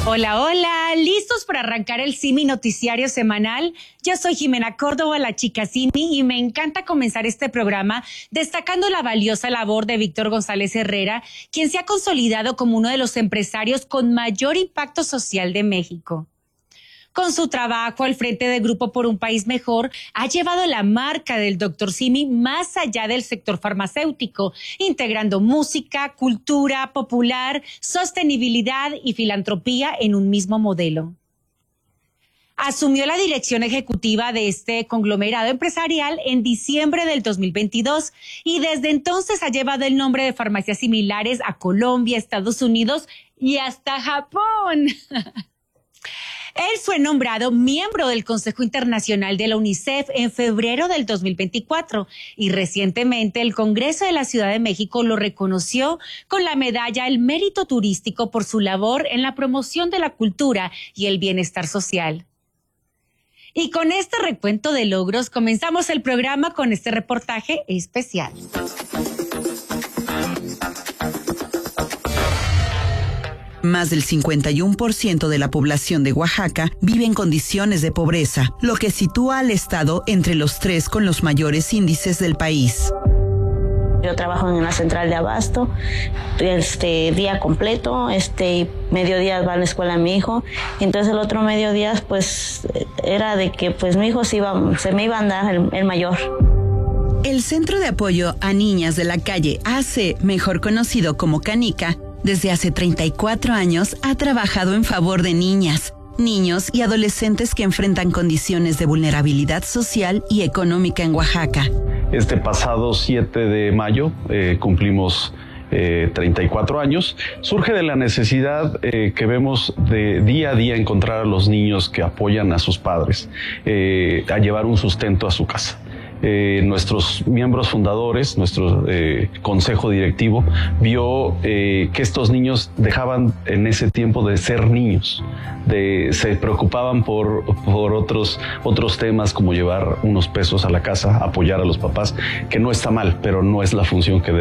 Hola, hola, ¿listos para arrancar el Simi Noticiario Semanal? Yo soy Jimena Córdoba, la chica Simi, y me encanta comenzar este programa destacando la valiosa labor de Víctor González Herrera, quien se ha consolidado como uno de los empresarios con mayor impacto social de México. Con su trabajo al frente del Grupo por un País Mejor, ha llevado la marca del Dr. Simi más allá del sector farmacéutico, integrando música, cultura popular, sostenibilidad y filantropía en un mismo modelo. Asumió la dirección ejecutiva de este conglomerado empresarial en diciembre del 2022 y desde entonces ha llevado el nombre de farmacias similares a Colombia, Estados Unidos y hasta Japón. Él fue nombrado miembro del Consejo Internacional de la UNICEF en febrero del 2024 y recientemente el Congreso de la Ciudad de México lo reconoció con la medalla al mérito turístico por su labor en la promoción de la cultura y el bienestar social. Y con este recuento de logros comenzamos el programa con este reportaje especial. Más del 51% de la población de Oaxaca vive en condiciones de pobreza, lo que sitúa al estado entre los 3 con los mayores índices del país. Yo trabajo en la central de abasto, día completo, mediodía va a la escuela mi hijo, y entonces el otro mediodía pues era de que pues mi hijo se me iba a andar el mayor. El Centro de Apoyo a Niñas de la Calle AC, mejor conocido como Canica, desde hace 34 años ha trabajado en favor de niñas, niños y adolescentes que enfrentan condiciones de vulnerabilidad social y económica en Oaxaca. Este pasado 7 de mayo cumplimos 34 años. Surge de la necesidad que vemos de día a día encontrar a los niños que apoyan a sus padres a llevar un sustento a su casa. Nuestros miembros fundadores, nuestro consejo directivo, vio que estos niños dejaban en ese tiempo de ser niños, se preocupaban por otros temas como llevar unos pesos a la casa, apoyar a los papás, que no está mal, pero no es la función que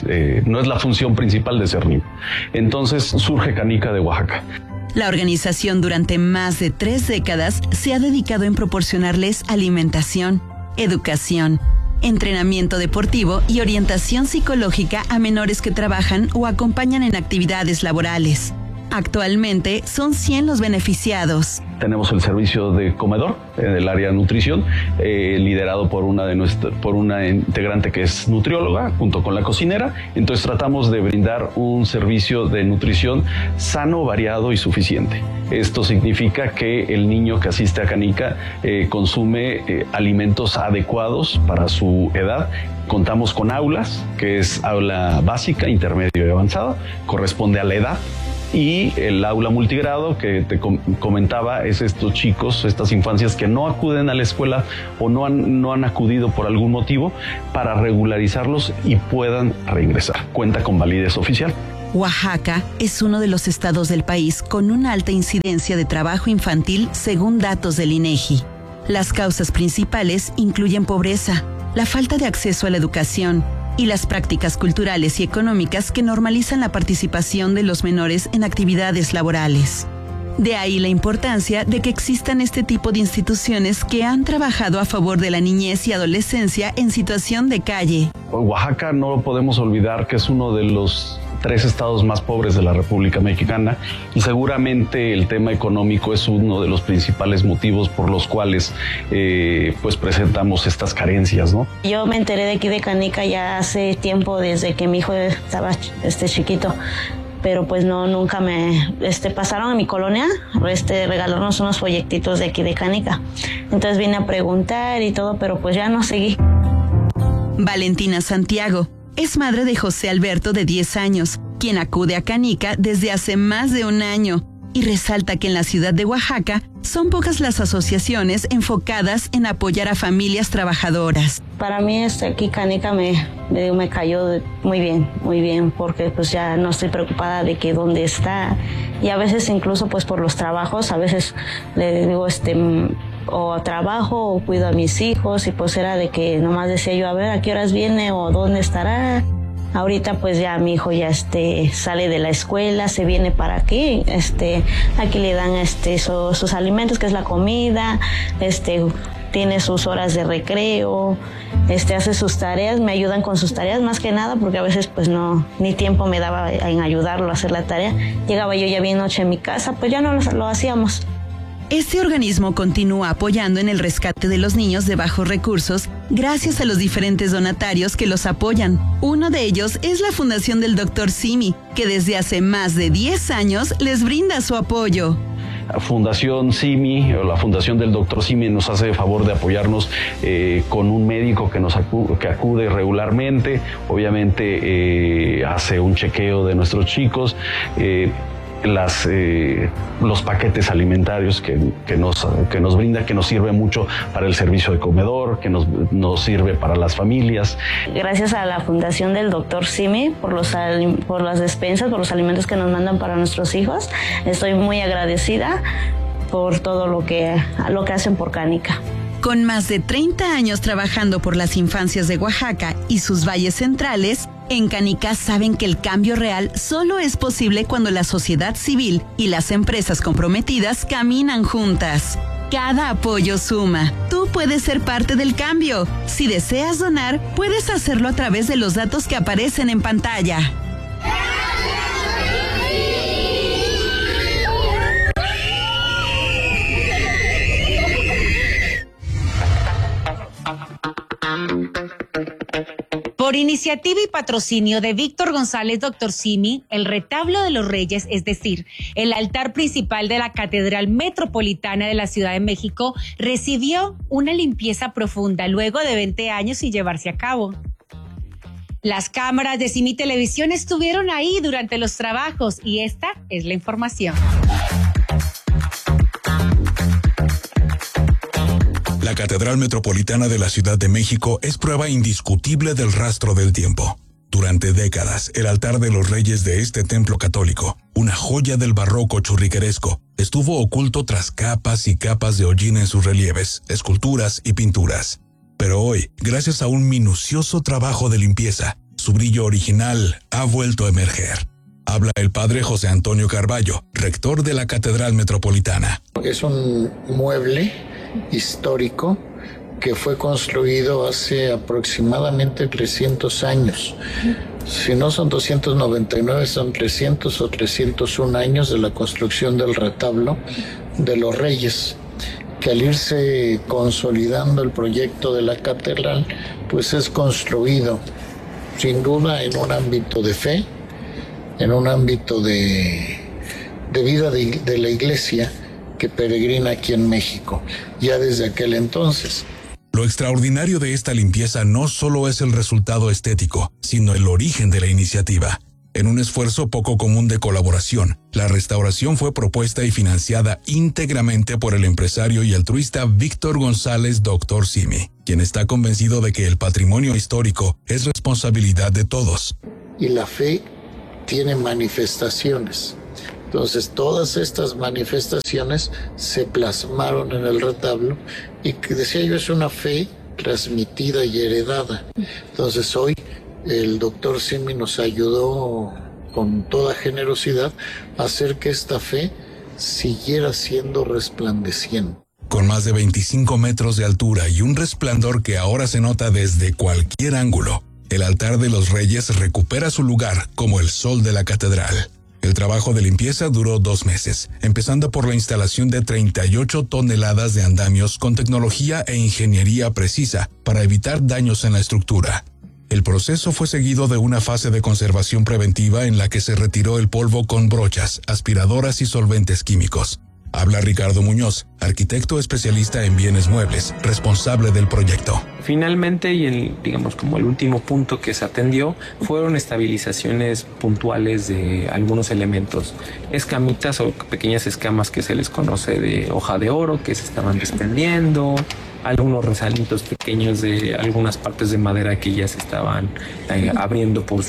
no es la función principal de ser niño. Entonces surge Canica de Oaxaca. La organización durante más de 3 décadas se ha dedicado en proporcionarles alimentación, educación, entrenamiento deportivo y orientación psicológica a menores que trabajan o acompañan en actividades laborales. Actualmente son 100 los beneficiados. Tenemos el servicio de comedor en el área de nutrición, liderado por una integrante que es nutrióloga junto con la cocinera. Entonces tratamos de brindar un servicio de nutrición sano, variado y suficiente. Esto significa que el niño que asiste a Canica consume alimentos adecuados para su edad. Contamos con aulas, que es aula básica, intermedia y avanzada, corresponde a la edad. Y el aula multigrado que te comentaba es estos chicos, estas infancias que no acuden a la escuela o no han acudido por algún motivo para regularizarlos y puedan reingresar. Cuenta con validez oficial. Oaxaca es uno de los estados del país con una alta incidencia de trabajo infantil según datos del INEGI. Las causas principales incluyen pobreza, la falta de acceso a la educación, y las prácticas culturales y económicas que normalizan la participación de los menores en actividades laborales. De ahí la importancia de que existan este tipo de instituciones que han trabajado a favor de la niñez y adolescencia en situación de calle. Oaxaca no lo podemos olvidar que es uno de los 3 estados más pobres de la República Mexicana y seguramente el tema económico es uno de los principales motivos por los cuales pues presentamos estas carencias, ¿no? Yo me enteré de aquí de Canica ya hace tiempo, desde que mi hijo estaba chiquito, pero pues no, nunca me pasaron a mi colonia, regalarnos unos folletitos de aquí de Canica. Entonces vine a preguntar y todo, pero pues ya no seguí. Valentina Santiago es madre de José Alberto, de 10 años, quien acude a Canica desde hace más de un año y resalta que en la ciudad de Oaxaca son pocas las asociaciones enfocadas en apoyar a familias trabajadoras. Para mí aquí Canica me cayó muy bien, porque pues ya no estoy preocupada de que dónde está, y a veces incluso pues por los trabajos, a veces le digo o trabajo o cuido a mis hijos, y pues era de que nomás decía yo, a ver a qué horas viene o dónde estará. Ahorita pues ya mi hijo ya sale de la escuela, se viene para aquí, aquí le dan sus alimentos, que es la comida, tiene sus horas de recreo, hace sus tareas, me ayudan con sus tareas más que nada porque a veces pues no, ni tiempo me daba en ayudarlo a hacer la tarea. Llegaba yo ya bien noche en mi casa, pues ya no lo hacíamos. Este organismo continúa apoyando en el rescate de los niños de bajos recursos gracias a los diferentes donatarios que los apoyan. Uno de ellos es la Fundación del Dr. Simi, que desde hace más de 10 años les brinda su apoyo. La Fundación Simi o la Fundación del Dr. Simi nos hace el favor de apoyarnos con un médico que acude regularmente, obviamente hace un chequeo de nuestros chicos, los paquetes alimentarios que nos brinda, que nos sirve mucho para el servicio de comedor, que nos sirve para las familias. Gracias a la Fundación del Dr. Simi por las despensas, por los alimentos que nos mandan para nuestros hijos. Estoy muy agradecida por todo lo que hacen por Cánica. Con más de 30 años trabajando por las infancias de Oaxaca y sus valles centrales, en Cánica saben que el cambio real solo es posible cuando la sociedad civil y las empresas comprometidas caminan juntas. Cada apoyo suma. Tú puedes ser parte del cambio. Si deseas donar, puedes hacerlo a través de los datos que aparecen en pantalla. Por iniciativa y patrocinio de Víctor González, Dr. Simi, el retablo de los Reyes, es decir, el altar principal de la Catedral Metropolitana de la Ciudad de México, recibió una limpieza profunda luego de 20 años sin llevarse a cabo. Las cámaras de Simi Televisión estuvieron ahí durante los trabajos y esta es la información. La Catedral Metropolitana de la Ciudad de México es prueba indiscutible del rastro del tiempo. Durante décadas, el altar de los reyes de este templo católico, una joya del barroco churrigueresco, estuvo oculto tras capas y capas de hollín en sus relieves, esculturas y pinturas. Pero hoy, gracias a un minucioso trabajo de limpieza, su brillo original ha vuelto a emerger. Habla el padre José Antonio Carballo, rector de la Catedral Metropolitana. Es un mueble histórico que fue construido hace aproximadamente 300 años. Si no son 299, son 300 o 301 años de la construcción del retablo de los Reyes, que al irse consolidando el proyecto de la catedral, pues es construido sin duda en un ámbito de fe, en un ámbito de vida de la iglesia que peregrina aquí en México, ya desde aquel entonces. Lo extraordinario de esta limpieza no solo es el resultado estético, sino el origen de la iniciativa. En un esfuerzo poco común de colaboración, la restauración fue propuesta y financiada íntegramente por el empresario y altruista Víctor González, Dr. Simi, quien está convencido de que el patrimonio histórico es responsabilidad de todos. Y la fe tiene manifestaciones. Entonces todas estas manifestaciones se plasmaron en el retablo y que decía yo es una fe transmitida y heredada. Entonces hoy el doctor Simi nos ayudó con toda generosidad a hacer que esta fe siguiera siendo resplandeciente. Con más de 25 metros de altura y un resplandor que ahora se nota desde cualquier ángulo, el altar de los Reyes recupera su lugar como el sol de la catedral. El trabajo de limpieza duró 2 meses, empezando por la instalación de 38 toneladas de andamios con tecnología e ingeniería precisa para evitar daños en la estructura. El proceso fue seguido de una fase de conservación preventiva en la que se retiró el polvo con brochas, aspiradoras y solventes químicos. Habla Ricardo Muñoz, arquitecto especialista en bienes muebles, responsable del proyecto. Finalmente, y el último punto que se atendió, fueron estabilizaciones puntuales de algunos elementos. Escamitas o pequeñas escamas que se les conoce de hoja de oro que se estaban desprendiendo, algunos resalitos pequeños de algunas partes de madera que ya se estaban abriendo por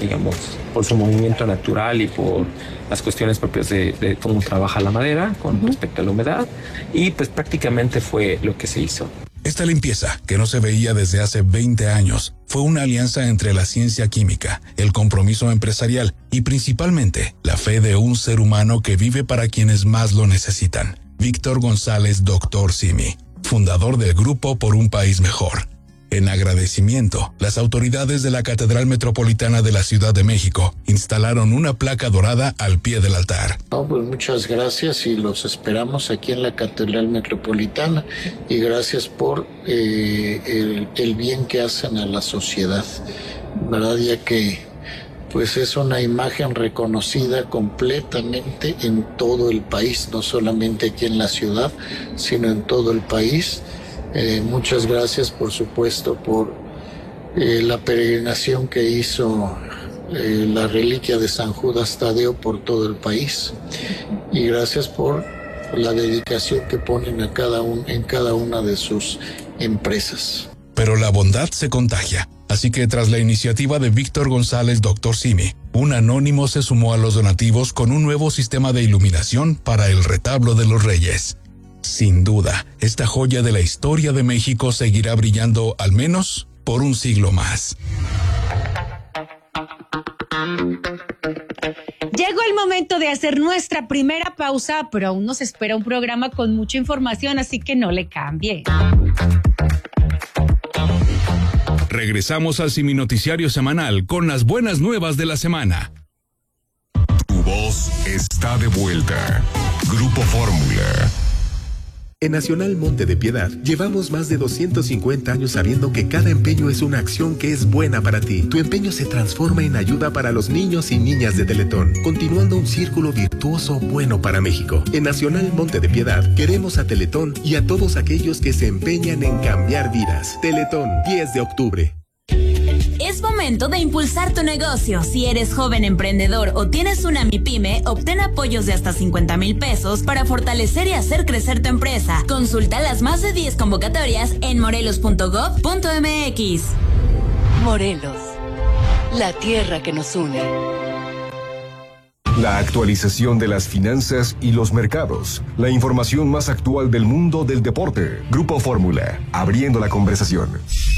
su movimiento natural y por las cuestiones propias de cómo trabaja la madera con respecto a la humedad, y pues prácticamente fue lo que se hizo. Esta limpieza, que no se veía desde hace 20 años, fue una alianza entre la ciencia química, el compromiso empresarial y principalmente la fe de un ser humano que vive para quienes más lo necesitan. Víctor González, Dr. Simi, fundador del Grupo por un País Mejor. En agradecimiento, las autoridades de la Catedral Metropolitana de la Ciudad de México instalaron una placa dorada al pie del altar. Pues muchas gracias y los esperamos aquí en la Catedral Metropolitana y gracias por el bien que hacen a la sociedad, ¿verdad? Ya que pues es una imagen reconocida completamente en todo el país, no solamente aquí en la ciudad, sino en todo el país. Muchas gracias, por supuesto, por la peregrinación que hizo la reliquia de San Judas Tadeo por todo el país. Y gracias por la dedicación que ponen en cada una de sus empresas. Pero la bondad se contagia. Así que tras la iniciativa de Víctor González, Dr. Simi, un anónimo se sumó a los donativos con un nuevo sistema de iluminación para el retablo de los Reyes. Sin duda, esta joya de la historia de México seguirá brillando al menos por un siglo más. Llegó el momento de hacer nuestra primera pausa, pero aún nos espera un programa con mucha información, así que no le cambie. Regresamos al Simi Noticiario Semanal con las buenas nuevas de la semana. Tu voz está de vuelta. Grupo Fórmula. En Nacional Monte de Piedad llevamos más de 250 años sabiendo que cada empeño es una acción que es buena para ti. Tu empeño se transforma en ayuda para los niños y niñas de Teletón, continuando un círculo virtuoso bueno para México. En Nacional Monte de Piedad queremos a Teletón y a todos aquellos que se empeñan en cambiar vidas. Teletón, 10 de octubre. Es momento de impulsar tu negocio. Si eres joven emprendedor o tienes una MIPYME, obtén apoyos de hasta 50,000 pesos para fortalecer y hacer crecer tu empresa. Consulta las más de 10 convocatorias en morelos.gov.mx. Morelos, la tierra que nos une. La actualización de las finanzas y los mercados. La información más actual del mundo del deporte. Grupo Fórmula, abriendo la conversación.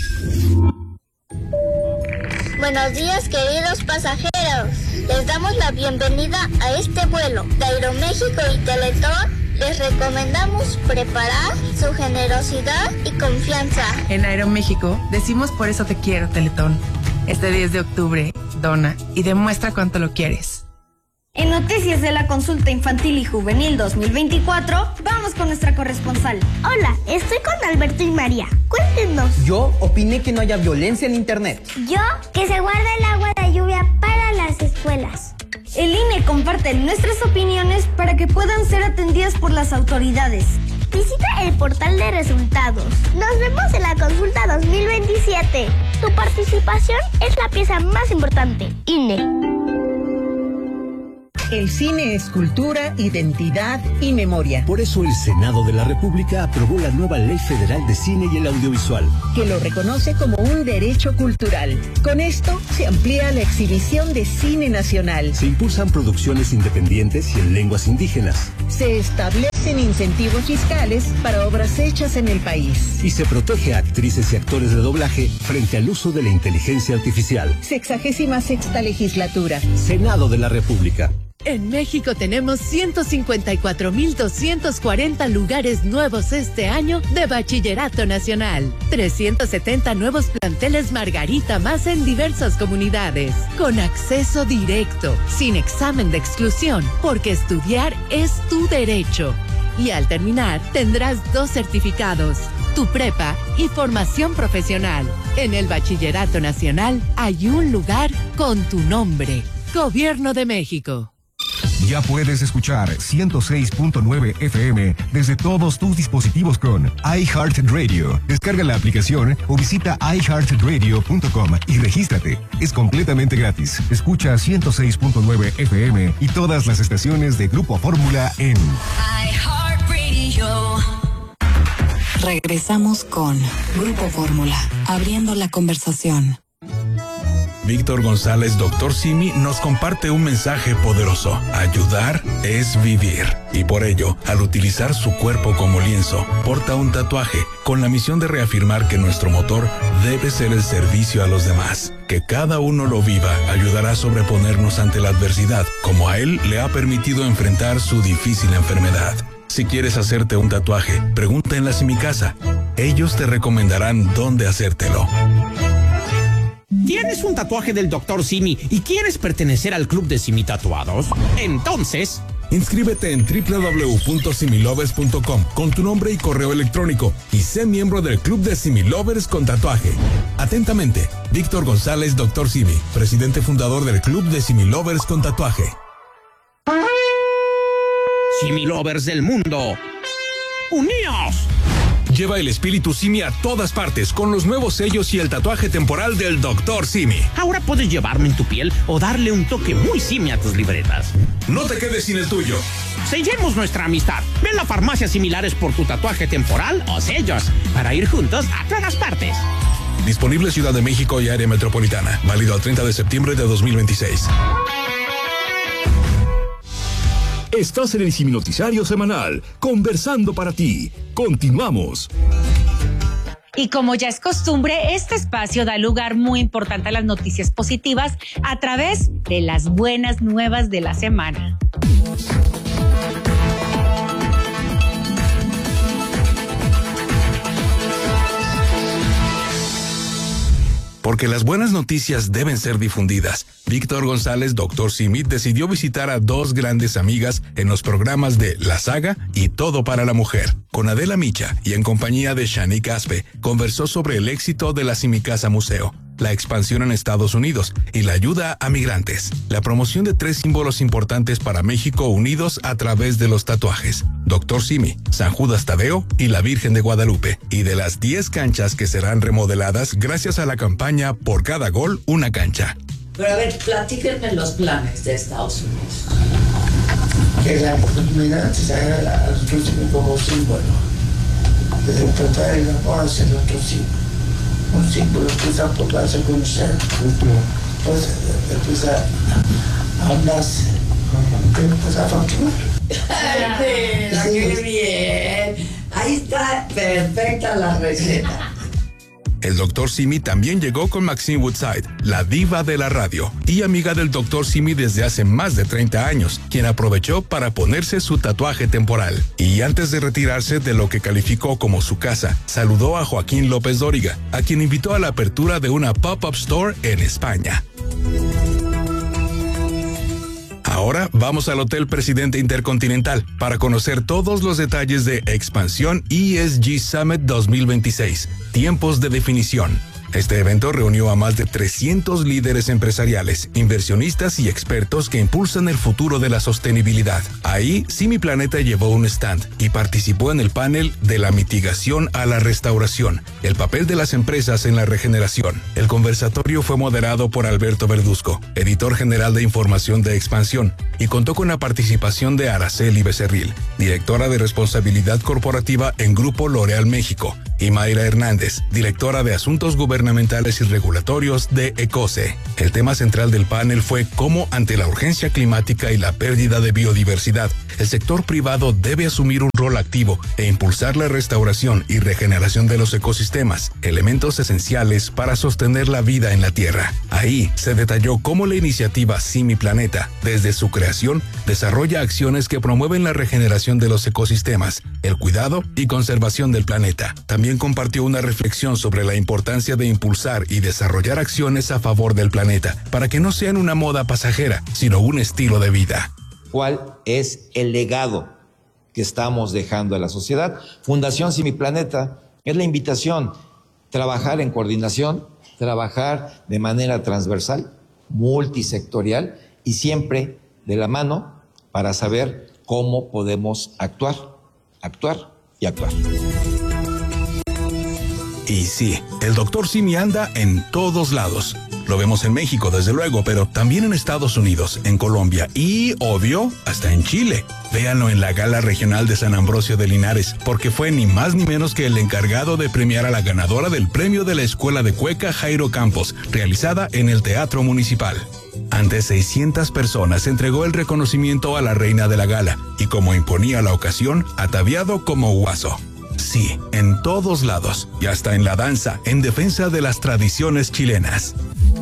Buenos días, queridos pasajeros. Les damos la bienvenida a este vuelo de Aeroméxico y Teletón. Les recomendamos preparar su generosidad y confianza. En Aeroméxico decimos por eso te quiero, Teletón. Este 10 de octubre, dona y demuestra cuánto lo quieres. En Noticias de la Consulta Infantil y Juvenil 2024, vamos con nuestra corresponsal. Hola, estoy con Alberto y María. Cuéntenos. Yo opiné que no haya violencia en internet. Yo, que se guarde el agua de lluvia para las escuelas. El INE comparte nuestras opiniones para que puedan ser atendidas por las autoridades. Visita el portal de resultados. Nos vemos en la consulta 2027. Tu participación es la pieza más importante. INE. El cine es cultura, identidad y memoria. Por eso el Senado de la República aprobó la nueva Ley Federal de Cine y el Audiovisual, que lo reconoce como un derecho cultural. Con esto se amplía la exhibición de cine nacional. Se impulsan producciones independientes y en lenguas indígenas. Se establecen incentivos fiscales para obras hechas en el país. Y se protege a actrices y actores de doblaje frente al uso de la inteligencia artificial. 66ª legislatura. Senado de la República. En México tenemos 154,240 lugares nuevos este año de Bachillerato Nacional. 370 nuevos planteles Margarita más en diversas comunidades. Con acceso directo, sin examen de exclusión, porque estudiar es tu derecho. Y al terminar, tendrás 2 certificados, tu prepa y formación profesional. En el Bachillerato Nacional hay un lugar con tu nombre. Gobierno de México. Ya puedes escuchar 106.9 FM desde todos tus dispositivos con iHeartRadio. Descarga la aplicación o visita iHeartRadio.com y regístrate. Es completamente gratis. Escucha 106.9 FM y todas las estaciones de Grupo Fórmula en iHeartRadio. Regresamos con Grupo Fórmula, abriendo la conversación. Víctor González, Dr. Simi, nos comparte un mensaje poderoso. Ayudar es vivir. Y por ello, al utilizar su cuerpo como lienzo, porta un tatuaje con la misión de reafirmar que nuestro motor debe ser el servicio a los demás. Que cada uno lo viva ayudará a sobreponernos ante la adversidad, como a él le ha permitido enfrentar su difícil enfermedad. Si quieres hacerte un tatuaje, pregunta en la Simicasa. Ellos te recomendarán dónde hacértelo. ¿Tienes un tatuaje del Dr. Simi y quieres pertenecer al club de Simi Tatuados? Entonces, inscríbete en www.similovers.com con tu nombre y correo electrónico y sé miembro del club de Similovers con tatuaje. Atentamente, Víctor González, Dr. Simi, presidente fundador del club de Similovers con tatuaje. Similovers del mundo, ¡uníos! Lleva el espíritu Simi a todas partes con los nuevos sellos y el tatuaje temporal del Dr. Simi. Ahora puedes llevarlo en tu piel o darle un toque muy Simi a tus libretas. No te quedes sin el tuyo. Sellemos nuestra amistad. Ven a farmacias similares por tu tatuaje temporal o sellos para ir juntos a todas partes. Disponible Ciudad de México y área metropolitana. Válido al 30 de septiembre de 2026. Estás en el Simi Noticiario Semanal, conversando para ti. Continuamos. Y como ya es costumbre, este espacio da lugar muy importante a las noticias positivas a través de las buenas nuevas de la semana. Porque las buenas noticias deben ser difundidas. Víctor González, Dr. Simi, decidió visitar a dos grandes amigas en los programas de La Saga y Todo para la Mujer. Con Adela Micha y en compañía de Shani Caspe, conversó sobre el éxito de la Simicasa Museo, la expansión en Estados Unidos y la ayuda a migrantes. La promoción de 3 símbolos importantes para México unidos a través de los tatuajes. Dr. Simi, San Judas Tadeo y la Virgen de Guadalupe. Y de las 10 canchas que serán remodeladas gracias a la campaña Por cada gol, una cancha. Pero a ver, platíquenme los planes de Estados Unidos. Que la oportunidad se haga a nuestro símbolo como símbolo. Desde tratar el amor hacia nuestro símbolo. Un símbolo empieza por darse a conocer, pues empieza a hablarse, empieza a facturar. ¡Qué bien! Ahí está perfecta la receta. El Dr. Simi también llegó con Maxine Woodside, la diva de la radio, y amiga del Dr. Simi desde hace más de 30 años, quien aprovechó para ponerse su tatuaje temporal. Y antes de retirarse de lo que calificó como su casa, saludó a Joaquín López Dóriga, a quien invitó a la apertura de una pop-up store en España. Ahora vamos al Hotel Presidente Intercontinental para conocer todos los detalles de Expansión ESG Summit 2026, tiempos de definición. Este evento reunió a más de 300 líderes empresariales, inversionistas y expertos que impulsan el futuro de la sostenibilidad. Ahí, Simi Planeta llevó un stand y participó en el panel de la mitigación a la restauración, el papel de las empresas en la regeneración. El conversatorio fue moderado por Alberto Verduzco, editor general de información de Expansión, y contó con la participación de Araceli Becerril, directora de responsabilidad corporativa en Grupo L'Oréal México, y Mayra Hernández, directora de Asuntos Gubernamentales y Regulatorios de ECOSE. El tema central del panel fue cómo, ante la urgencia climática y la pérdida de biodiversidad, el sector privado debe asumir un rol activo e impulsar la restauración y regeneración de los ecosistemas, elementos esenciales para sostener la vida en la Tierra. Ahí se detalló cómo la iniciativa Simi Planeta, desde su creación, desarrolla acciones que promueven la regeneración de los ecosistemas, el cuidado y conservación del planeta. También compartió una reflexión sobre la importancia de impulsar y desarrollar acciones a favor del planeta, para que no sean una moda pasajera, sino un estilo de vida. ¿Cuál es el legado que estamos dejando a la sociedad? Fundación Simi Planeta es la invitación, trabajar en coordinación, trabajar de manera transversal, multisectorial y siempre de la mano para saber cómo podemos actuar y actuar. Y sí, el Dr. Simi anda en todos lados. Lo vemos en México, desde luego, pero también en Estados Unidos, en Colombia y, obvio, hasta en Chile. Véanlo en la Gala Regional de San Ambrosio de Linares, porque fue ni más ni menos que el encargado de premiar a la ganadora del premio de la Escuela de Cueca Jairo Campos, realizada en el Teatro Municipal. Ante 600 personas entregó el reconocimiento a la reina de la gala, y como imponía la ocasión, ataviado como guaso. Sí, en todos lados, y hasta en la danza, en defensa de las tradiciones chilenas.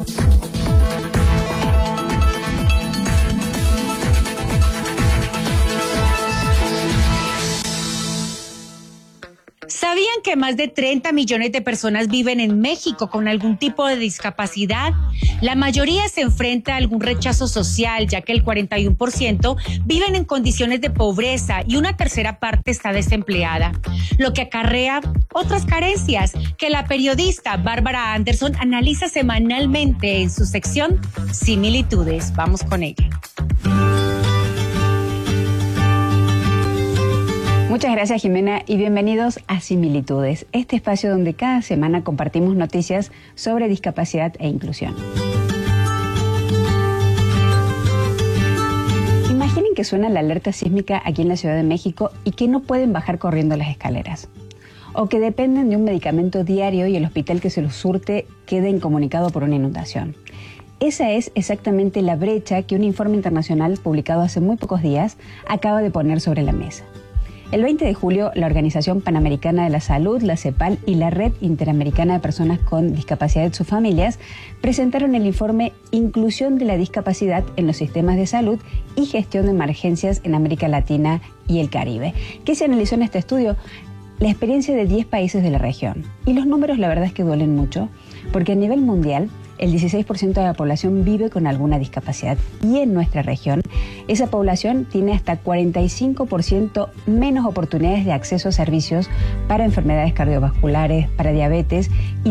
¿Sabían que más de 30 millones de personas viven en México con algún tipo de discapacidad? La mayoría se enfrenta a algún rechazo social, ya que el 41% viven en condiciones de pobreza y una tercera parte está desempleada, lo que acarrea otras carencias que la periodista Bárbara Anderson analiza semanalmente en su sección Similitudes. Vamos con ella. Muchas gracias, Jimena, y bienvenidos a Similitudes, este espacio donde cada semana compartimos noticias sobre discapacidad e inclusión. Imaginen que suena la alerta sísmica aquí en la Ciudad de México y que no pueden bajar corriendo las escaleras. O que dependen de un medicamento diario y el hospital que se los surte quede incomunicado por una inundación. Esa es exactamente la brecha que un informe internacional publicado hace muy pocos días acaba de poner sobre la mesa. El 20 de julio, la Organización Panamericana de la Salud, la CEPAL y la Red Interamericana de Personas con Discapacidad y sus Familias presentaron el informe Inclusión de la Discapacidad en los Sistemas de Salud y Gestión de Emergencias en América Latina y el Caribe, que se analizó en este estudio la experiencia de 10 países de la región. Y los números la verdad es que duelen mucho, porque a nivel mundial el 16% de la población vive con alguna discapacidad y en nuestra región esa población tiene hasta 45% menos oportunidades de acceso a servicios para enfermedades cardiovasculares, para diabetes y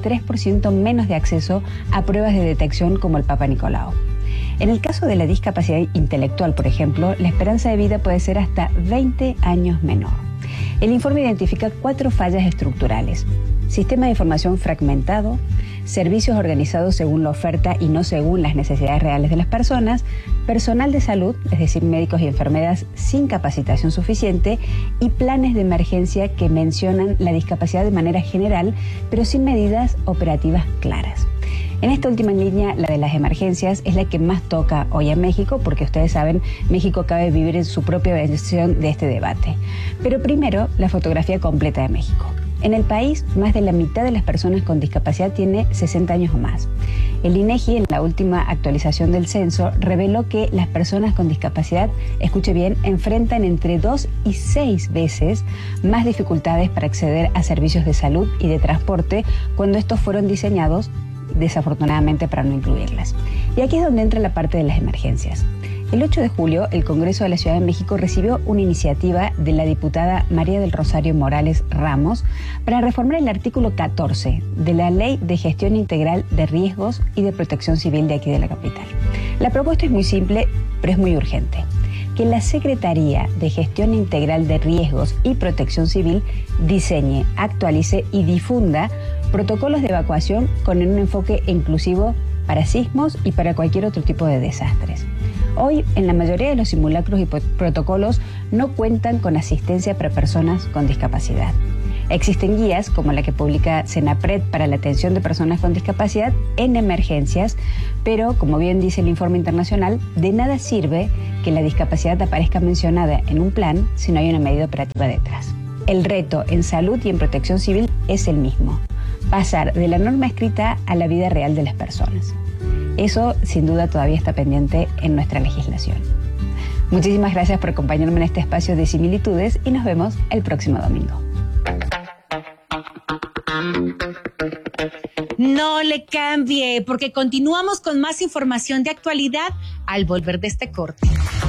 33% menos de acceso a pruebas de detección como el Papa Nicolau. En el caso de la discapacidad intelectual, por ejemplo, la esperanza de vida puede ser hasta 20 años menor. El informe identifica 4 fallas estructurales: sistema de información fragmentado, servicios organizados según la oferta y no según las necesidades reales de las personas, personal de salud, es decir, médicos y enfermeras sin capacitación suficiente, y planes de emergencia que mencionan la discapacidad de manera general, pero sin medidas operativas claras. En esta última línea, la de las emergencias, es la que más toca hoy a México, porque ustedes saben, México acaba de vivir en su propia versión de este debate. Pero primero, la fotografía completa de México. En el país, más de la mitad de las personas con discapacidad tiene 60 años o más. El INEGI, en la última actualización del censo, reveló que las personas con discapacidad, escuche bien, enfrentan entre 2 y 6 veces más dificultades para acceder a servicios de salud y de transporte cuando estos fueron diseñados, desafortunadamente, para no incluirlas. Y aquí es donde entra la parte de las emergencias. El 8 de julio, el Congreso de la Ciudad de México recibió una iniciativa de la diputada María del Rosario Morales Ramos para reformar el artículo 14 de la Ley de Gestión Integral de Riesgos y de Protección Civil de aquí de la capital. La propuesta es muy simple, pero es muy urgente: que la Secretaría de Gestión Integral de Riesgos y Protección Civil diseñe, actualice y difunda protocolos de evacuación con un enfoque inclusivo para sismos y para cualquier otro tipo de desastres. Hoy, en la mayoría de los simulacros y protocolos no cuentan con asistencia para personas con discapacidad. Existen guías, como la que publica Senapred para la atención de personas con discapacidad en emergencias, pero, como bien dice el informe internacional, de nada sirve que la discapacidad aparezca mencionada en un plan si no hay una medida operativa detrás. El reto en salud y en protección civil es el mismo: pasar de la norma escrita a la vida real de las personas. Eso, sin duda, todavía está pendiente en nuestra legislación. Muchísimas gracias por acompañarme en este espacio de Similitudes y nos vemos el próximo domingo. No le cambie, porque continuamos con más información de actualidad al volver de este corte.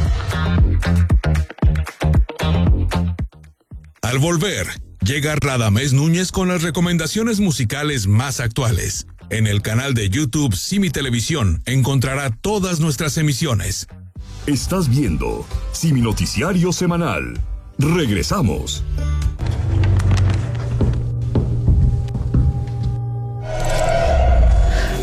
Al volver, llega Radamés Núñez con las recomendaciones musicales más actuales. En el canal de YouTube Simi Televisión encontrará todas nuestras emisiones. Estás viendo Simi Noticiario Semanal. Regresamos.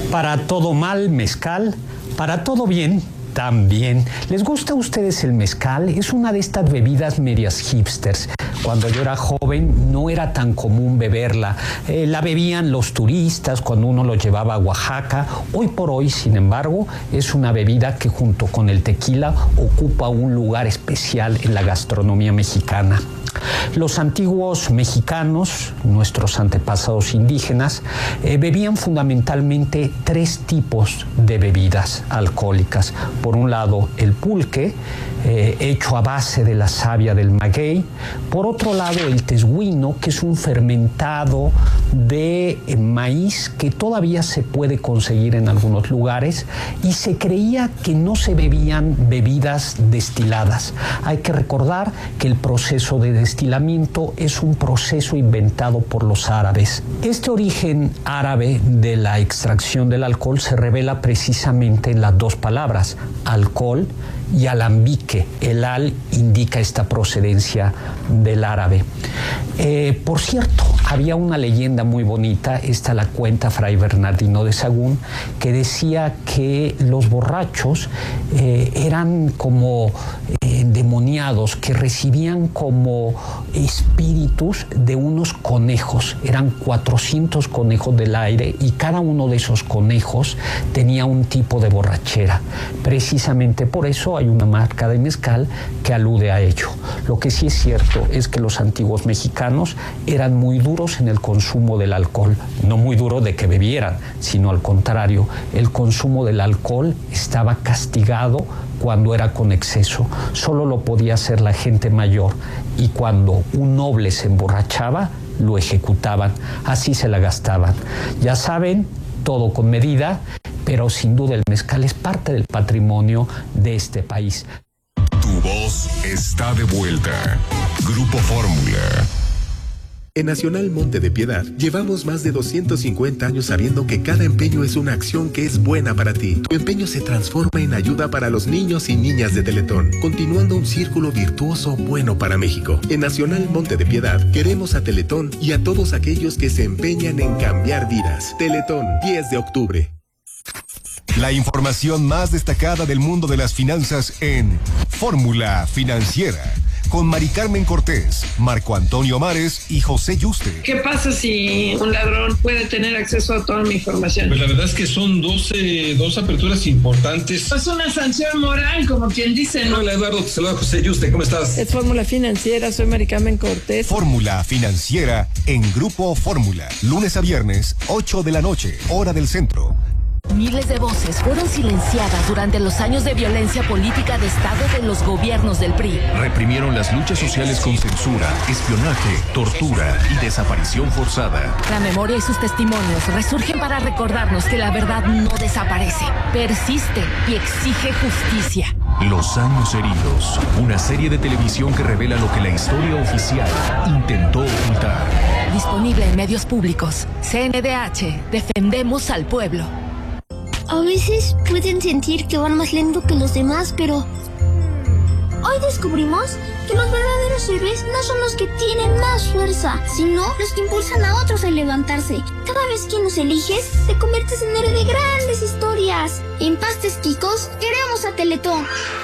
Para todo mal, mezcal. Para todo bien, también. ¿Les gusta a ustedes el mezcal? Es una de estas bebidas medias hipsters. Cuando yo era joven no era tan común beberla. La bebían los turistas cuando uno los llevaba a Oaxaca. Hoy por hoy, sin embargo, es una bebida que junto con el tequila ocupa un lugar especial en la gastronomía mexicana. Los antiguos mexicanos, nuestros antepasados indígenas, bebían fundamentalmente 3 tipos de bebidas alcohólicas. Por un lado, el pulque, hecho a base de la savia del maguey. Por otro lado, el tesguino, que es un fermentado de maíz que todavía se puede conseguir en algunos lugares, y se creía que no se bebían bebidas destiladas. Hay que recordar que el proceso de destilamiento es un proceso inventado por los árabes. Este origen árabe de la extracción del alcohol se revela precisamente en las 2 palabras, alcohol y alambique. El al indica esta procedencia del árabe. Por cierto, había una leyenda muy bonita, esta la cuenta Fray Bernardino de Sahagún, que decía que los borrachos eran como endemoniados, que recibían como espíritus de unos conejos. Eran 400 conejos del aire y cada uno de esos conejos tenía un tipo de borrachera. Precisamente por eso hay una marca de mezcal que alude a ello. Lo que sí es cierto es que los antiguos mexicanos eran muy duros en el consumo del alcohol. No muy duros de que bebieran, sino al contrario, el consumo del alcohol estaba castigado cuando era con exceso. Solo lo podía hacer la gente mayor, y cuando un noble se emborrachaba, lo ejecutaban. Así se la gastaban. Ya saben, todo con medida, pero sin duda el mezcal es parte del patrimonio de este país. Tu voz está de vuelta. Grupo Fórmula. En Nacional Monte de Piedad llevamos más de 250 años sabiendo que cada empeño es una acción que es buena para ti. Tu empeño se transforma en ayuda para los niños y niñas de Teletón, continuando un círculo virtuoso bueno para México. En Nacional Monte de Piedad queremos a Teletón y a todos aquellos que se empeñan en cambiar vidas. Teletón, 10 de octubre. La información más destacada del mundo de las finanzas en Fórmula Financiera, con Mari Carmen Cortés, Marco Antonio Mares y José Yuste. ¿Qué pasa si un ladrón puede tener acceso a toda mi información? Pues la verdad es que son dos aperturas importantes. Es una sanción moral, como quien dice, ¿no? Hola Eduardo, te saluda José Yuste, ¿cómo estás? Es Fórmula Financiera, soy Mari Carmen Cortés. Fórmula Financiera en Grupo Fórmula, lunes a viernes, 8 de la noche, hora del centro. Miles de voces fueron silenciadas durante los años de violencia política de Estado de los gobiernos del PRI. Reprimieron las luchas sociales con censura, espionaje, tortura y desaparición forzada. La memoria y sus testimonios resurgen para recordarnos que la verdad no desaparece, persiste y exige justicia. Los años heridos, una serie de televisión que revela lo que la historia oficial intentó ocultar. Disponible en medios públicos. CNDH, defendemos al pueblo. A veces pueden sentir que van más lento que los demás, pero hoy descubrimos que los verdaderos héroes no son los que tienen más fuerza, sino los que impulsan a otros a levantarse. Cada vez que nos eliges, te conviertes en héroe de grandes historias. En Pastes Quicos, queremos a Teletón.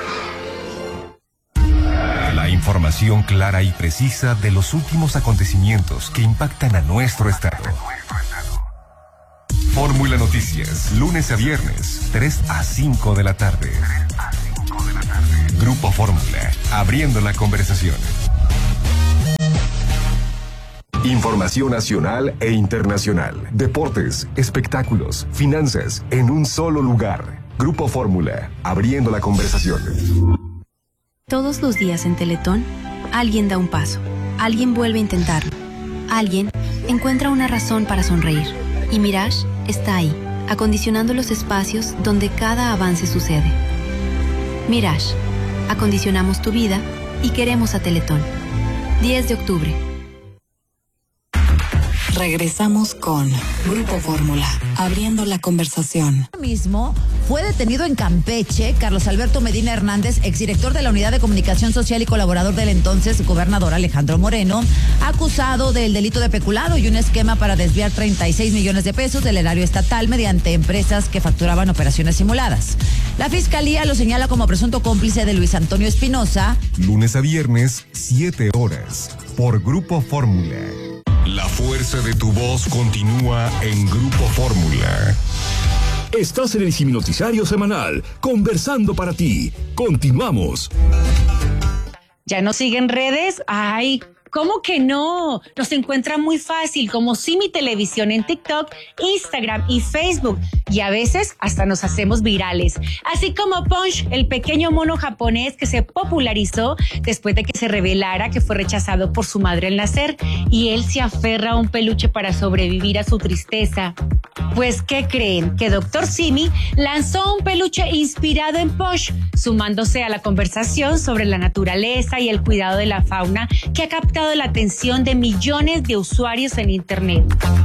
La información clara y precisa de los últimos acontecimientos que impactan a nuestro estado. Fórmula Noticias, lunes a viernes, 3 a 5 de la tarde. Grupo Fórmula, abriendo la conversación. Información nacional e internacional, deportes, espectáculos, finanzas, en un solo lugar. Grupo Fórmula, abriendo la conversación. Todos los días en Teletón, alguien da un paso, alguien vuelve a intentarlo, alguien encuentra una razón para sonreír. Y Mirage está ahí, acondicionando los espacios donde cada avance sucede. Mirage, acondicionamos tu vida y queremos a Teletón. 10 de octubre. Regresamos con Grupo Fórmula, abriendo la conversación. Mismo fue detenido en Campeche Carlos Alberto Medina Hernández, exdirector de la Unidad de Comunicación Social y colaborador del entonces gobernador Alejandro Moreno, acusado del delito de peculado y un esquema para desviar 36 millones de pesos del erario estatal mediante empresas que facturaban operaciones simuladas. La Fiscalía lo señala como presunto cómplice de Luis Antonio Espinosa. Lunes a viernes, 7 horas, por Grupo Fórmula. La fuerza de tu voz continúa en Grupo Fórmula. Estás en el Ciminoticiario Semanal, conversando para ti. Continuamos. ¿Ya nos siguen redes? ¡Ay! ¿Cómo que no? Nos encuentran muy fácil como Simi Televisión en TikTok, Instagram y Facebook. Y a veces hasta nos hacemos virales. Así como Punch, el pequeño mono japonés que se popularizó después de que se revelara que fue rechazado por su madre al nacer. Y él se aferra a un peluche para sobrevivir a su tristeza. Pues, ¿qué creen? Que Dr. Simi lanzó un peluche inspirado en Punch, sumándose a la conversación sobre la naturaleza y el cuidado de la fauna que ha captado la atención de millones de usuarios en Internet.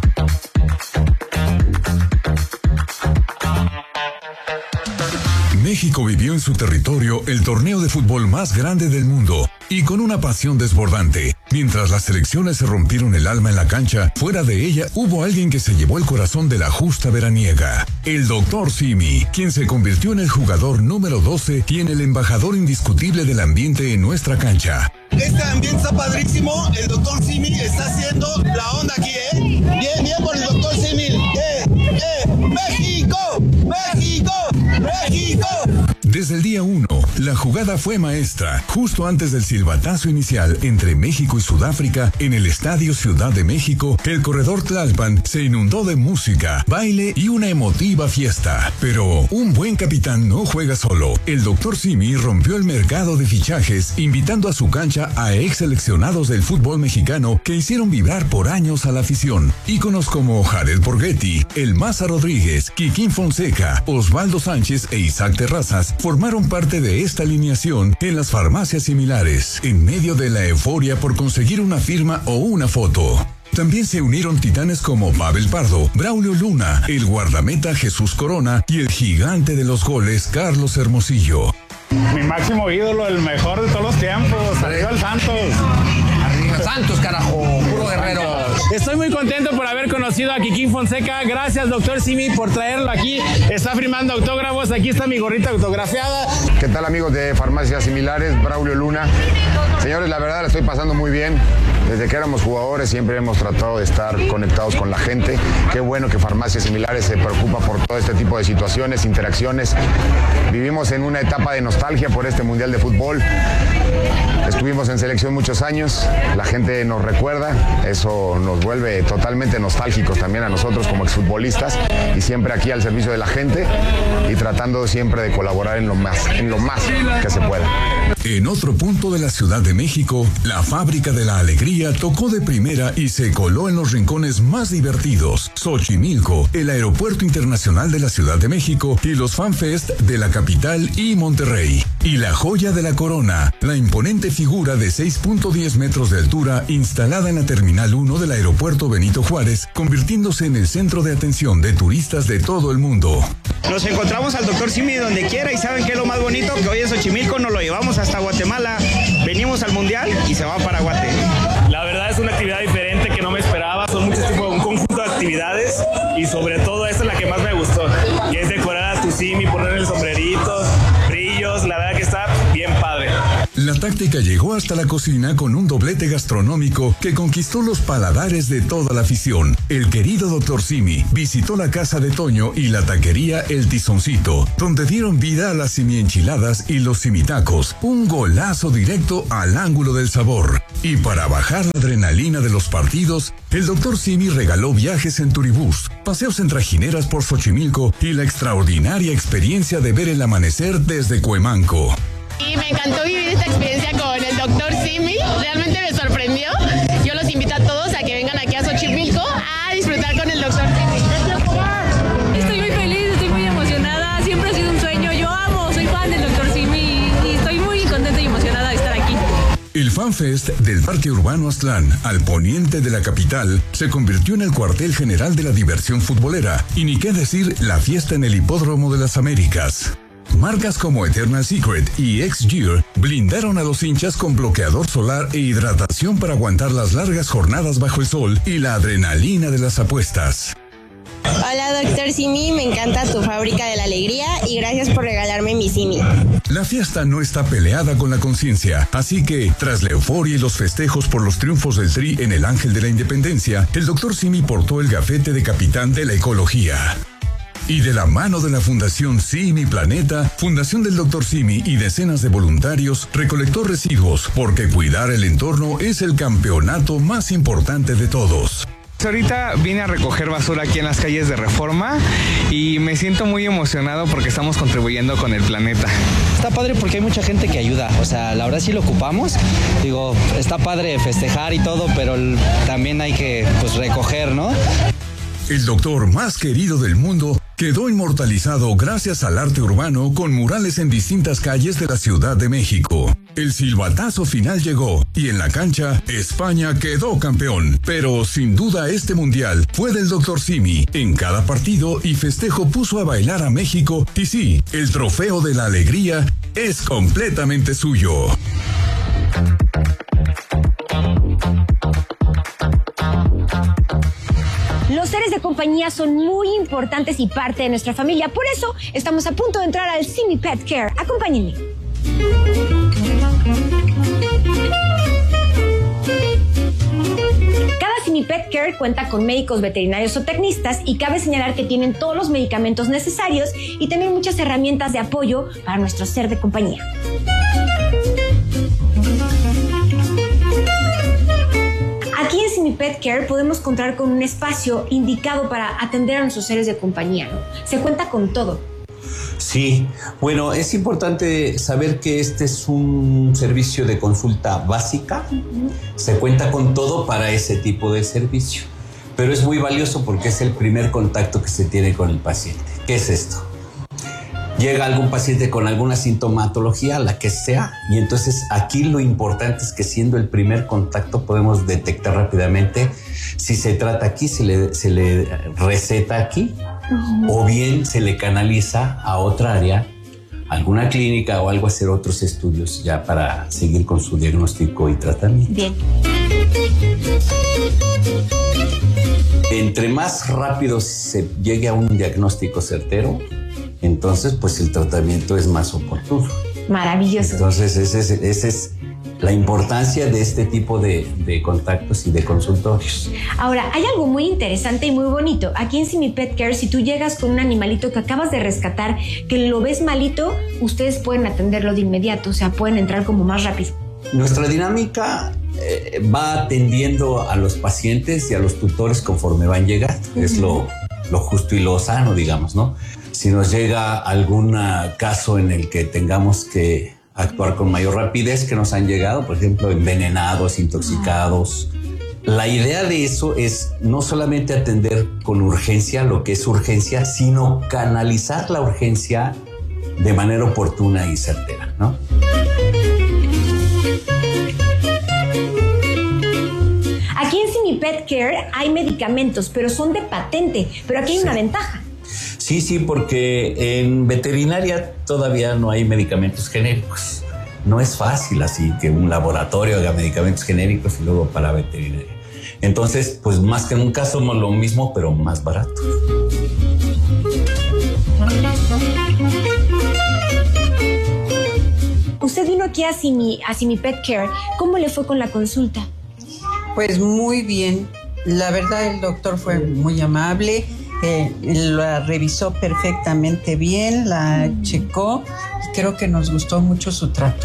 México vivió en su territorio el torneo de fútbol más grande del mundo y con una pasión desbordante. Mientras las selecciones se rompieron el alma en la cancha, fuera de ella hubo alguien que se llevó el corazón de la justa veraniega. El Dr. Simi, quien se convirtió en el jugador número 12 y en el embajador indiscutible del ambiente en nuestra cancha. Este ambiente está padrísimo, el Dr. Simi está haciendo la onda aquí, Bien, bien por el Dr. Simi. ¡México! ¡México! ¡México! Desde el día 1, la jugada fue maestra, justo antes del silbatazo inicial entre México y Sudáfrica en el Estadio Ciudad de México. El corredor Tlalpan se inundó de música, baile y una emotiva fiesta. Pero un buen capitán no juega solo. El Dr. Simi rompió el mercado de fichajes, invitando a su cancha a ex seleccionados del fútbol mexicano que hicieron vibrar por años a la afición. Íconos como Jared Borghetti, El Maza Rodríguez, Kikín Fonseca, Osvaldo Sánchez e Isaac Terrazas formaron parte de esta alineación en las farmacias similares, en medio de la euforia por conseguir una firma o una foto. También se unieron titanes como Pavel Pardo, Braulio Luna, el guardameta Jesús Corona y el gigante de los goles Carlos Hermosillo. Mi máximo ídolo, el mejor de todos los tiempos. Arriba el Santos. Arriba Santos, carajo, puro guerrero. Estoy muy contento por haber conocido a Kikín Fonseca. Gracias, Dr. Simi, por traerlo aquí. Está firmando autógrafos. Aquí está mi gorrita autografiada. ¿Qué tal, amigos de Farmacias Similares? Braulio Luna. Señores, la verdad la estoy pasando muy bien. Desde que éramos jugadores siempre hemos tratado de estar conectados con la gente. Qué bueno que Farmacias Similares se preocupa por todo este tipo de situaciones, interacciones. Vivimos en una etapa de nostalgia por este Mundial de Fútbol. Estuvimos en selección muchos años, la gente nos recuerda, eso nos vuelve totalmente nostálgicos también a nosotros como exfutbolistas y siempre aquí al servicio de la gente y tratando siempre de colaborar en lo más que se pueda. En otro punto de la Ciudad de México, la Fábrica de la Alegría tocó de primera y se coló en los rincones más divertidos. Xochimilco, el Aeropuerto Internacional de la Ciudad de México y los FanFest de la capital y Monterrey. Y la joya de la corona, la imponente figura de 6.10 metros de altura instalada en la Terminal 1 del Aeropuerto Benito Juárez, convirtiéndose en el centro de atención de turistas de todo el mundo. Nos encontramos al Dr. Simi donde quiera y ¿saben qué es lo más bonito? Que hoy en Xochimilco nos lo llevamos hasta Guatemala. Venimos al Mundial y se va para Guate. La verdad es una actividad diferente que no me esperaba. Son muchos tipos, un conjunto de actividades y sobre todo esta es la que más me gustó, que es decorar a tu Simi, poner el sombrerito, brillos, la verdad que está bien padre. La táctica llegó hasta la cocina con un doblete gastronómico que conquistó los paladares de toda la afición. El querido Dr. Simi visitó la casa de Toño y la taquería El Tizoncito, donde dieron vida a las simienchiladas y los simitacos, un golazo directo al ángulo del sabor. Y para bajar la adrenalina de los partidos, el Dr. Simi regaló viajes en turibús, paseos en trajineras por Xochimilco y la extraordinaria experiencia de ver el amanecer desde Cuemanco. Y me encantó vivir esta experiencia con el Dr. Simi, realmente me sorprendió. Yo los invito a todos a que vengan aquí a Xochimilco a disfrutar con el Dr. Simi. Estoy muy feliz, estoy muy emocionada, siempre ha sido un sueño, yo amo, soy fan del Dr. Simi y estoy muy contenta y emocionada de estar aquí. El FanFest del Parque Urbano Aztlán, al poniente de la capital, se convirtió en el cuartel general de la diversión futbolera, y ni qué decir la fiesta en el Hipódromo de las Américas. Marcas como Eternal Secret y X-Gear blindaron a los hinchas con bloqueador solar e hidratación para aguantar las largas jornadas bajo el sol y la adrenalina de las apuestas. Hola, doctor Simi, me encanta tu fábrica de la alegría y gracias por regalarme mi Simi. La fiesta no está peleada con la conciencia, así que, tras la euforia y los festejos por los triunfos del Tri en el Ángel de la Independencia, el doctor Simi portó el gafete de capitán de la ecología. Y de la mano de la Fundación Simi Planeta, Fundación del Dr. Simi y decenas de voluntarios, recolectó residuos, porque cuidar el entorno es el campeonato más importante de todos. Ahorita vine a recoger basura aquí en las calles de Reforma y me siento muy emocionado porque estamos contribuyendo con el planeta. Está padre porque hay mucha gente que ayuda, o sea, la verdad sí lo ocupamos. Digo, está padre festejar y todo, pero también hay que recoger, ¿no? El doctor más querido del mundo quedó inmortalizado gracias al arte urbano con murales en distintas calles de la Ciudad de México. El silbatazo final llegó y en la cancha España quedó campeón, pero sin duda este mundial fue del Dr. Simi. En cada partido y festejo puso a bailar a México y sí, el trofeo de la alegría es completamente suyo. Los seres de compañía son muy importantes y parte de nuestra familia. Por eso estamos a punto de entrar al Simi Pet Care. Acompáñenme. Cada Simi Pet Care cuenta con médicos veterinarios o tecnistas y cabe señalar que tienen todos los medicamentos necesarios y también muchas herramientas de apoyo para nuestro ser de compañía. Aquí en Simi Pet Care podemos contar con un espacio indicado para atender a nuestros seres de compañía, ¿no? Se cuenta con todo. Sí, bueno, es importante saber que este es un servicio de consulta básica. Se cuenta con todo para ese tipo de servicio, pero es muy valioso porque es el primer contacto que se tiene con el paciente. ¿Qué es esto? Llega algún paciente con alguna sintomatología, la que sea, y entonces aquí lo importante es que siendo el primer contacto podemos detectar rápidamente si se trata aquí, se le receta aquí, o bien se le canaliza a otra área, alguna clínica o algo, hacer otros estudios ya para seguir con su diagnóstico y tratamiento. Bien. Entre más rápido se llegue a un diagnóstico certero, entonces pues el tratamiento es más oportuno. Maravilloso. Entonces esa es la importancia de este tipo de contactos y de consultorios. Ahora, hay algo muy interesante y muy bonito. Aquí en Simi Pet Care, si tú llegas con un animalito que acabas de rescatar, que lo ves malito, ustedes pueden atenderlo de inmediato, o sea, pueden entrar como más rápido. Nuestra dinámica va atendiendo a los pacientes y a los tutores conforme van llegando. Es lo justo y lo sano, digamos, ¿no? Si nos llega algún caso en el que tengamos que actuar con mayor rapidez, que nos han llegado, por ejemplo, envenenados, intoxicados. La idea de eso es no solamente atender con urgencia lo que es urgencia, sino canalizar la urgencia de manera oportuna y certera, ¿no? Aquí en Simi Pet Care hay medicamentos, pero son de patente, pero aquí hay una ventaja. Sí, porque en veterinaria todavía no hay medicamentos genéricos. No es fácil así que un laboratorio haga medicamentos genéricos y luego para veterinaria. Entonces, pues más que nunca somos lo mismo, pero más barato. Usted vino aquí a Simi Pet Care. ¿Cómo le fue con la consulta? Pues muy bien. La verdad, el doctor fue muy amable. La revisó perfectamente bien, la checó y creo que nos gustó mucho su trato.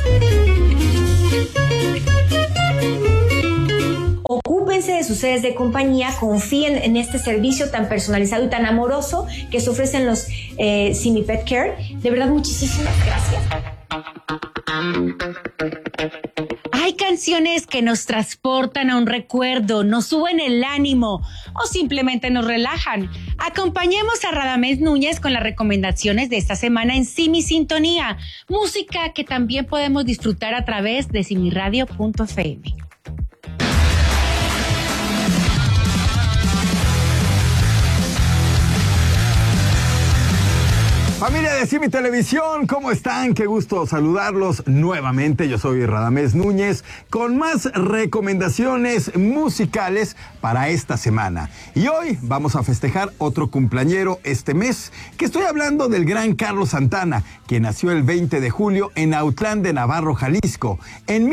Ocúpense de sus seres de compañía, confíen en este servicio tan personalizado y tan amoroso que se ofrecen los Simi Pet Care. De verdad, muchísimas gracias. Hay canciones que nos transportan a un recuerdo, nos suben el ánimo o simplemente nos relajan. Acompañemos a Radamés Núñez con las recomendaciones de esta semana en Simi Sintonía, música que también podemos disfrutar a través de simiradio.fm. Familia de Simi Televisión, ¿cómo están? Qué gusto saludarlos nuevamente. Yo soy Radamés Núñez con más recomendaciones musicales para esta semana. Y hoy vamos a festejar otro cumpleañero este mes, que estoy hablando del gran Carlos Santana, que nació el 20 de julio en Autlán de Navarro, Jalisco, en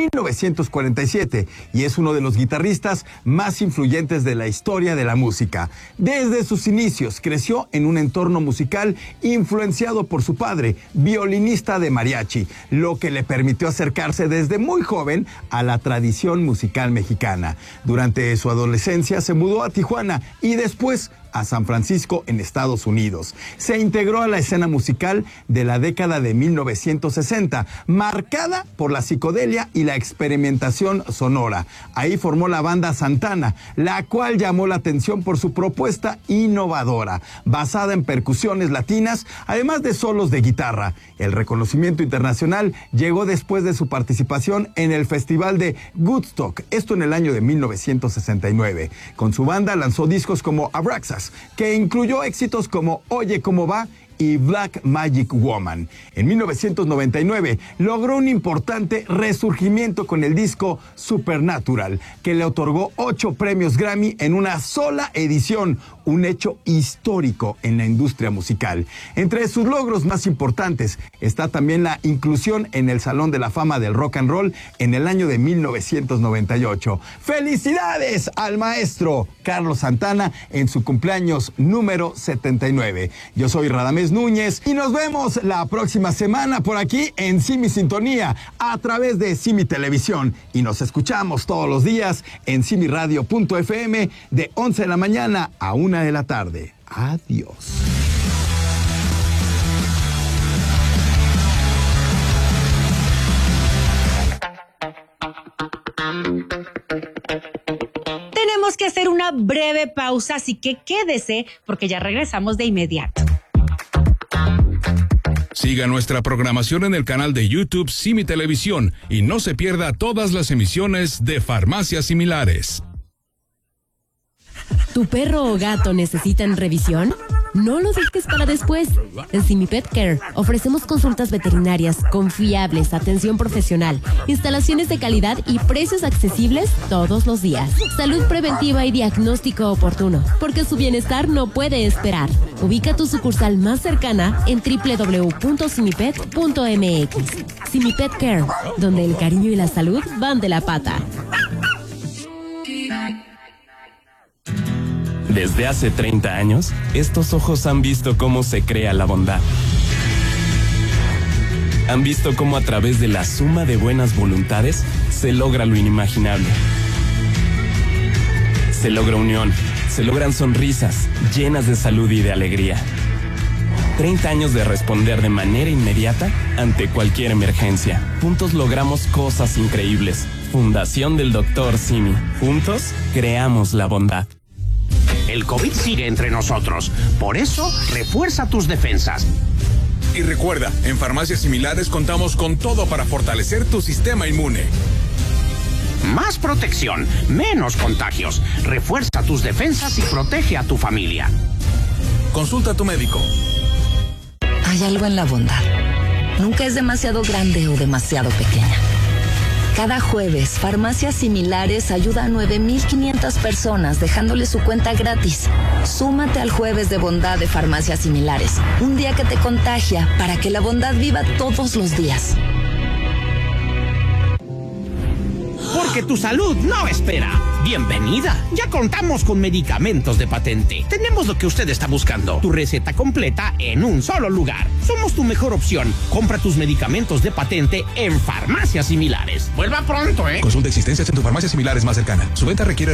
1947, y es uno de los guitarristas más influyentes de la historia de la música. Desde sus inicios creció en un entorno musical influenciado por su padre, violinista de mariachi, lo que le permitió acercarse desde muy joven a la tradición musical mexicana. Durante su adolescencia se mudó a Tijuana y después a San Francisco en Estados Unidos. Se integró a la escena musical de la década de 1960, marcada por la psicodelia y la experimentación sonora. Ahí formó la banda Santana, la cual llamó la atención por su propuesta innovadora, basada en percusiones latinas, además de solos de guitarra. El reconocimiento internacional llegó después de su participación en el Festival de Woodstock, esto en el año de 1969. Con su banda lanzó discos como Abraxas, que incluyó éxitos como Oye Cómo Va y Black Magic Woman. En 1999 logró un importante resurgimiento con el disco Supernatural, que le otorgó 8 premios Grammy en una sola edición, un hecho histórico en la industria musical. Entre sus logros más importantes está también la inclusión en el Salón de la Fama del Rock and Roll en el año de 1998. ¡Felicidades al maestro Carlos Santana en su cumpleaños número 79! Yo soy Radamés Núñez y nos vemos la próxima semana por aquí en Simi Sintonía a través de Simi Televisión, y nos escuchamos todos los días en simiradio.fm de 11 de la mañana a 1 de la tarde. Adiós. Tenemos que hacer una breve pausa, así que quédese porque ya regresamos de inmediato. Siga nuestra programación en el canal de YouTube Simi Televisión y no se pierda todas las emisiones de Farmacias Similares. ¿Tu perro o gato necesitan revisión? No lo dejes para después. En Simi Pet Care ofrecemos consultas veterinarias confiables, atención profesional, instalaciones de calidad y precios accesibles todos los días. Salud preventiva y diagnóstico oportuno, porque su bienestar no puede esperar. Ubica tu sucursal más cercana en www.simipet.mx. Simi Pet Care, donde el cariño y la salud van de la pata. Desde hace 30 años, estos ojos han visto cómo se crea la bondad. Han visto cómo a través de la suma de buenas voluntades se logra lo inimaginable. Se logra unión, se logran sonrisas llenas de salud y de alegría. 30 años de responder de manera inmediata ante cualquier emergencia. Juntos logramos cosas increíbles. Fundación del Dr. Simi. Juntos creamos la bondad. El COVID sigue entre nosotros. Por eso, refuerza tus defensas. Y recuerda, en Farmacias Similares contamos con todo para fortalecer tu sistema inmune. Más protección, menos contagios. Refuerza tus defensas y protege a tu familia. Consulta a tu médico. Hay algo en la bondad. Nunca es demasiado grande o demasiado pequeña. Cada jueves, Farmacias Similares ayuda a 9,500 personas dejándole su cuenta gratis. Súmate al Jueves de Bondad de Farmacias Similares. Un día que te contagia para que la bondad viva todos los días. Porque tu salud no espera. Bienvenida. Ya contamos con medicamentos de patente. Tenemos lo que usted está buscando. Tu receta completa en un solo lugar. Somos tu mejor opción. Compra tus medicamentos de patente en Farmacias Similares. Vuelva pronto, ¿eh? Consulta existencias en tu Farmacias Similares más cercana. Su venta requiere